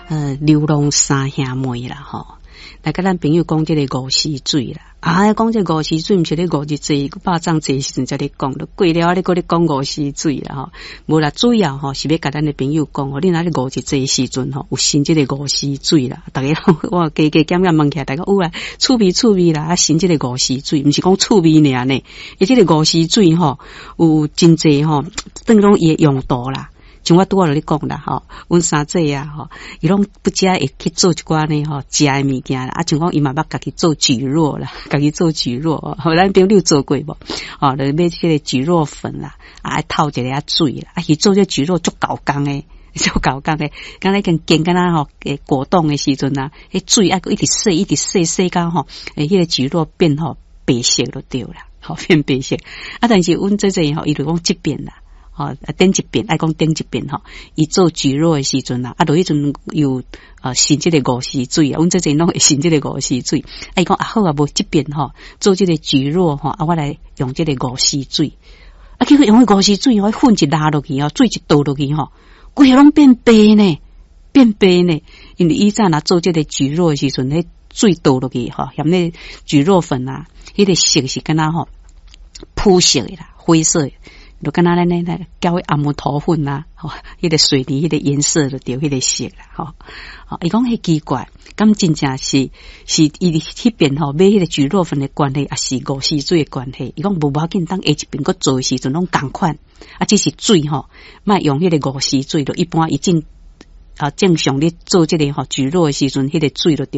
流浪三兄妹啦吼。来甲咱朋友讲这个五溪水啦，讲这五溪水毋是咧五日节爆涨节时阵才咧讲，过了咧，搁咧讲五溪水啦吼。无啦，主要吼是要甲咱的朋友讲吼，你若咧五日节时阵吼有新这个五溪水啦，大家我加减减问起来，大家有啦，趣味啦，新这个五溪水，毋是讲趣味尔呢，而这个五溪水吼有真济吼，等于讲伊的用途啦。像我拄仔咧讲啦吼，阮三姐啊吼，伊拢不只会去做一寡呢吼食诶物件啦，像讲伊嘛捌家己做蒟蒻啦，家己做蒟蒻，吼，咱朋友做过无？吼，就买这个蒟蒻粉啦，爱透一个水啦，去做这蒟蒻足够工诶。足够工诶，刚才跟敢若吼，果冻诶时阵啊，迄水爱一直洗到吼，迄个蒟蒻变吼白色就对啦，吼变白色。但是阮这吼，伊就讲即边啦。顶一遍，爱讲顶一遍吼，伊做蒟蒻的时阵啊，就迄阵有新这个五溪水啊，阮这拢会新这个五溪水。讲好啊，无即遍吼，做这个蒟蒻吼，我来用这个五溪水。去用五溪水吼，粉一拉落去吼，水一倒落去吼，规个拢变白呢，因为以前做这个蒟蒻的时阵，迄水倒落去吼，含那蒟蒻粉啊，迄个色是敢若吼朴色的啦，灰色的。就跟咱咧交阿木头粉啊，吼，迄个水泥，迄个颜色就对，迄个色啦，吼，伊讲迄奇怪，咁真正是伊迄边吼买迄个蒟蒻粉的关系，也是五溪水的关系。伊讲无要紧，当下一边搁做的时阵拢共款，只是水吼，莫用迄个五溪水，就一般正常咧做这个吼蒟蒻的时阵，迄个水就对。